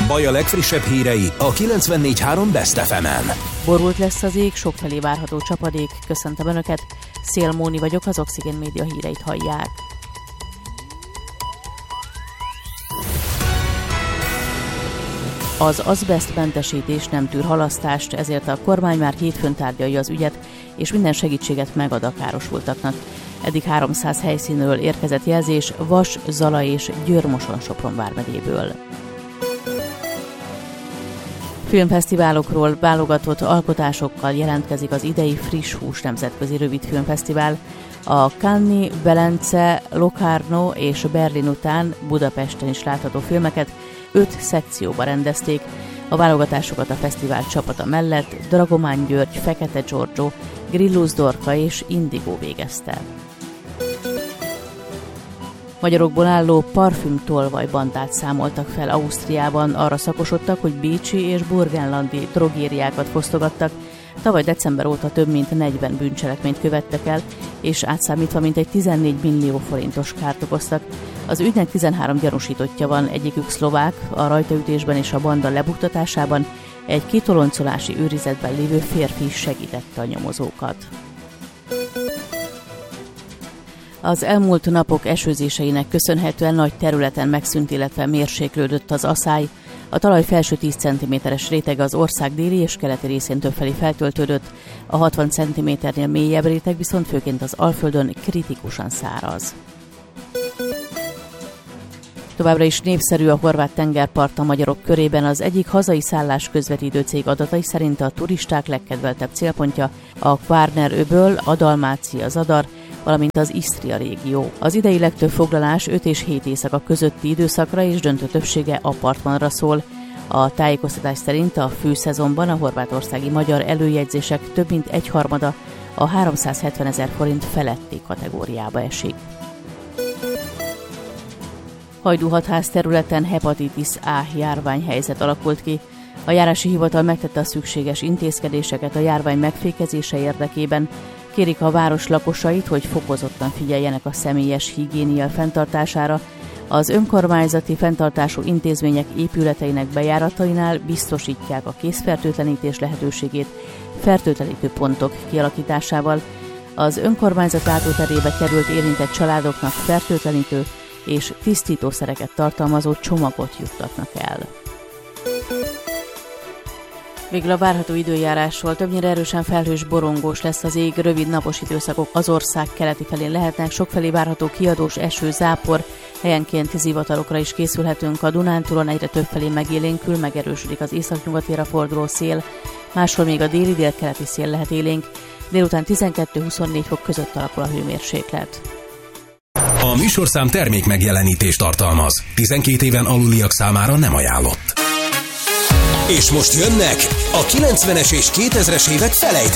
baj a legfrissebb hírei a 94.3 Best FM-en. Borult lesz az ég, sokfelé várható csapadék. Köszöntöm Önöket, Szél Móni vagyok, az Oxigén Média híreit hallják. Az azbesztmentesítés nem tűr halasztást, ezért a kormány már hétfőn tárgyalja az ügyet, és minden segítséget megad a károsultaknak. Eddig 300 helyszínről érkezett jelzés Vas, Zala és Győr-Moson-Sopron vármegyéből. Filmfesztiválokról válogatott alkotásokkal jelentkezik az idei Friss Hús nemzetközi rövidfilmfesztivál. A Cannes, Velence, Locarno és Berlin után Budapesten is látható filmeket 5 szekcióba rendezték. A válogatásokat a fesztivál csapata mellett Dragomán György, Fekete Giorgio, Grillus Dorka és Indigo végezte. Magyarokból álló parfümtolvaj bandát számoltak fel Ausztriában, arra szakosodtak, hogy bécsi és burgenlandi drogériákat fosztogattak. Tavaly december óta több mint 40 bűncselekményt követtek el, és átszámítva mintegy 14 millió forintos kárt okoztak. Az ügynek 13 gyanúsítottja van, egyikük szlovák, a rajtaütésben és a banda lebuktatásában egy kitoloncolási őrizetben lévő férfi is segítette a nyomozókat. Az elmúlt napok esőzéseinek köszönhetően nagy területen megszűnt, illetve mérséklődött az aszály. A talaj felső 10 cm-es réteg az ország déli és keleti részén többfelé feltöltődött, a 60 cm-nél mélyebb réteg viszont főként az Alföldön kritikusan száraz. Továbbra is népszerű a horvát tengerpart a magyarok körében. Az egyik hazai szállás közvetítő cég adatai szerint a turisták legkedveltebb célpontja a Kvárner-öböl, a Dalmácia Zadar, valamint az Isztria régió. Az idei legtöbb foglalás 5 és 7 éjszaka közötti időszakra és döntő többsége apartmanra szól. A tájékoztatás szerint a főszezonban a horvátországi magyar előjegyzések több mint egyharmada a 370 000 forint feletti kategóriába esik. Hajdúhatház területen hepatitis A járványhelyzet alakult ki. A járási hivatal megtette a szükséges intézkedéseket a járvány megfékezése érdekében. Kérik a város lakosait, hogy fokozottan figyeljenek a személyes higiénia fenntartására. Az önkormányzati fenntartású intézmények épületeinek bejáratainál biztosítják a kézfertőtlenítés lehetőségét fertőtlenítő pontok kialakításával. Az önkormányzat látóterébe került érintett családoknak fertőtlenítő és tisztítószereket tartalmazó csomagot juttatnak el. Végül a várható időjárásról: többnyire erősen felhős, borongós lesz az ég, rövid napos időszakok az ország keleti felén lehetnek, sokfelé várható kiadós eső, zápor, helyenként zivatarokra is készülhetünk. A Dunántúlon egyre többfelé megélénkül, megerősödik az északnyugatira forduló szél, máshol még a déli délkeleti szél lehet élénk, délután 12-24 fok között alakul a hőmérséklet. A műsorszám termék megjelenítést tartalmaz. 12 éven aluliak számára nem ajánlott. És most jönnek a 90-es és 2000-es évek felejthető